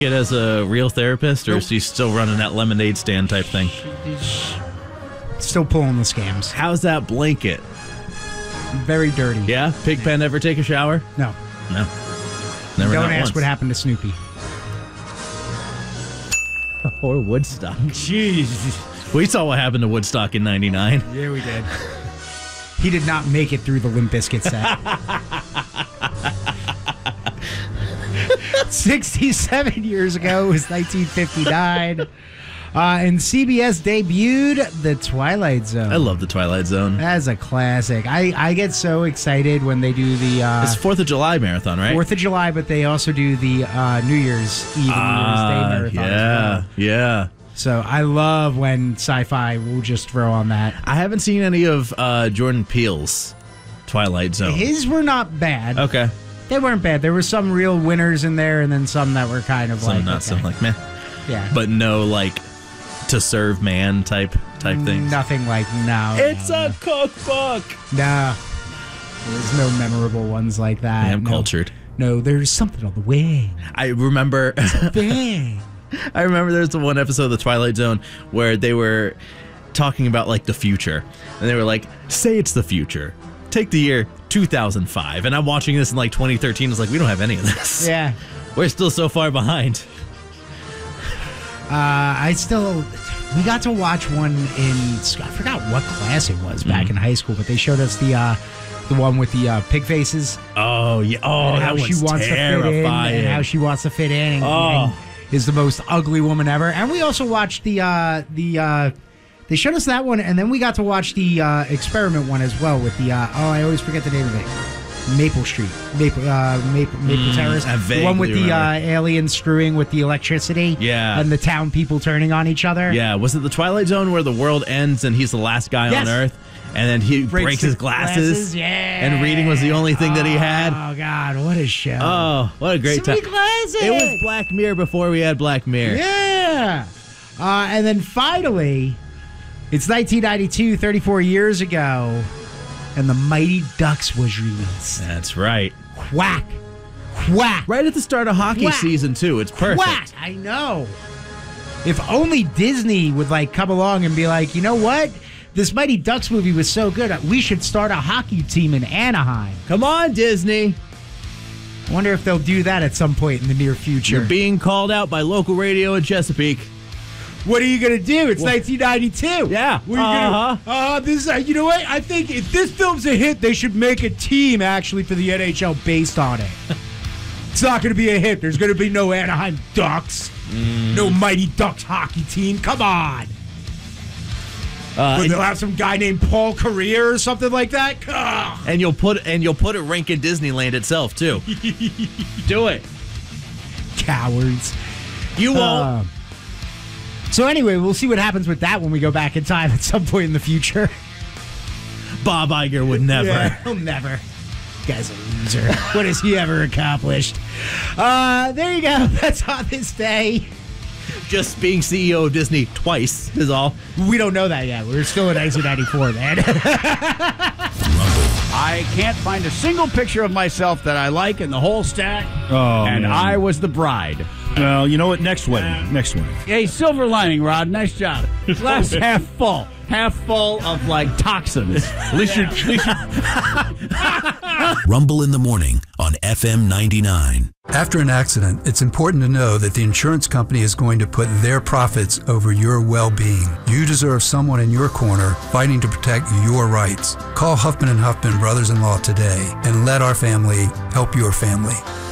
it as a real therapist, or is he still running that lemonade stand type thing? Still pulling the scams. How's that blanket? Very dirty. Yeah? Pigpen ever take a shower? No. No. Never. Don't not ask once. what happened to Snoopy. Or Woodstock. Jeez. We saw what happened to Woodstock in 99. Yeah, we did. He did not make it through the Limp Bizkit set. 67 years ago was 1959. And CBS debuted The Twilight Zone. I love The Twilight Zone. That's a classic. I get so excited when they do the... It's 4th of July marathon, right? 4th of July, but they also do the New Year's Eve and New Year's Day marathon as well. Yeah. So I love when sci-fi will just throw on that. I haven't seen any of Jordan Peele's Twilight Zone. His were not bad. Okay. They weren't bad. There were some real winners in there, and then some that were kind of Some not okay. so like meh. Yeah. But no like to serve man type things. Nothing like no. It's no, a cookbook. no. There's no memorable ones like that. I'm cultured. No, there's something on the way. I remember. Bang. I remember there's the one episode of The Twilight Zone where they were talking about like the future, and they were like, "Say it's the future. Take the year 2005." And I'm watching this in like 2013. I was like, we don't have any of this. Yeah. We're still so far behind. We got to watch one I forgot what class it was back in high school, but they showed us the one with the pig faces. Oh yeah. Oh, and that how was she wants terrifying. to fit in, and how she wants to fit in, and is the most ugly woman ever. And we also watched they showed us that one, and then we got to watch the experiment one as well with the I always forget the name of it. Maple Terrace. The one with the aliens screwing with the electricity. Yeah. And the town people turning on each other. Yeah. Was it The Twilight Zone where the world ends and he's the last guy on Earth? And then he breaks his glasses. Yeah. And reading was the only thing that he had. Oh, God. What a show. Oh, what a great time. Classic. It was Black Mirror before we had Black Mirror. Yeah. And then finally, it's 1992, 34 years ago, and The Mighty Ducks was released. That's right. Quack. Quack. Right at the start of hockey Quack. season, too. It's perfect. Quack. I know. If only Disney would come along and be like, you know what? This Mighty Ducks movie was so good, we should start a hockey team in Anaheim. Come on, Disney. I wonder if they'll do that at some point in the near future. You're being called out by local radio in Chesapeake. What are you going to do? It's 1992. Yeah. What are you going to you know what? I think if this film's a hit, they should make a team actually for the NHL based on it. It's not going to be a hit. There's going to be no Anaheim Ducks. No Mighty Ducks hockey team. Come on. They'll have some guy named Paul Correa or something like that. Ugh. And you'll put a rink in Disneyland itself too. Do it. Cowards. You won't. So anyway, we'll see what happens with that when we go back in time at some point in the future. Bob Iger would never. Yeah, he'll never. Guy's a loser. What has he ever accomplished? There you go. That's on this day. Just being CEO of Disney twice is all. We don't know that yet. We're still in 1994, man. I can't find a single picture of myself that I like in the whole stack. Oh, and man. I was the bride. Well, you know what? Next wedding. Next wedding. Hey, silver lining, Rod. Nice job. Glass half full. Half full of, toxins. At least you're Rumble in the Morning on FM 99. After an accident, it's important to know that the insurance company is going to put their profits over your well-being. You deserve someone in your corner fighting to protect your rights. Call Huffman & Huffman Brothers-in-Law today and let our family help your family.